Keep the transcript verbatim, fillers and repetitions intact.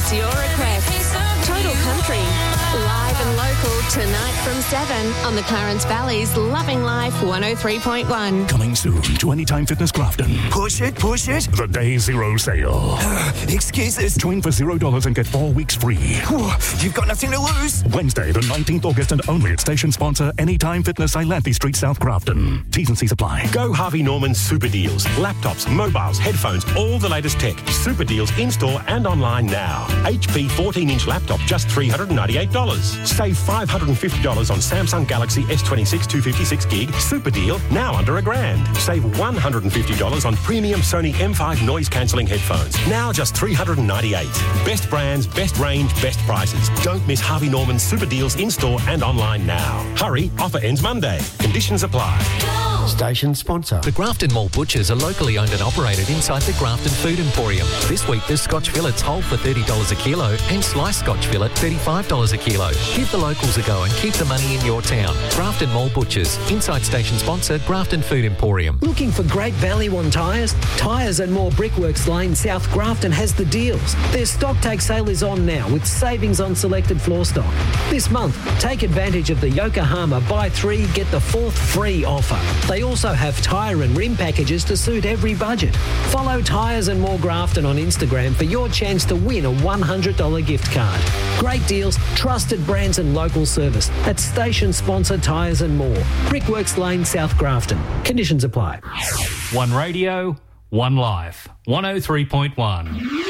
It's your request. Total Country. Live and local tonight from seven on the Clarence Valley's Loving Life one oh three point one. Coming soon to Anytime Fitness Grafton. Push it, push it. The Day Zero Sale. Excuses. Join for zero dollars and get four weeks free. You've got nothing to lose. Wednesday, the nineteenth of August, and only at station sponsor Anytime Fitness, Ilanthi Street, South Grafton. T's and C's apply. Go Harvey Norman Super Deals. Laptops, mobiles, headphones, all the latest tech. Super Deals in-store and online now. H P fourteen-inch laptop, just three hundred ninety-eight dollars. Save five hundred fifty dollars on Samsung Galaxy S twenty-six two fifty-six gig. Super deal, now under a grand. Save one hundred fifty dollars on premium Sony M five noise-cancelling headphones. Now just three hundred ninety-eight dollars. Best brands, best range, best prices. Don't miss Harvey Norman Super Deals in-store and online now. Hurry, offer ends Monday. Conditions apply. Station sponsor. The Grafton Mall Butchers are locally owned and operated inside the Grafton Food Emporium. This week, there's Scotch fillets whole for thirty dollars a kilo and sliced Scotch fillet thirty-five dollars a kilo. Give the locals a go and keep the money in your town. Grafton Mall Butchers. Inside station sponsor, Grafton Food Emporium. Looking for great value on tyres? Tyres and More Brickworks Lane, South Grafton has the deals. Their stock take sale is on now with savings on selected floor stock. This month, take advantage of the Yokohama buy three, get the fourth free offer. They also have tyre and rim packages to suit every budget. Follow Tyres and More Grafton on Instagram for your chance to win a one hundred dollars gift card. Great deals, trusted brands and local service at station sponsor Tyres and More. Brickworks Lane, South Grafton. Conditions apply. One radio, one life. one oh three point one.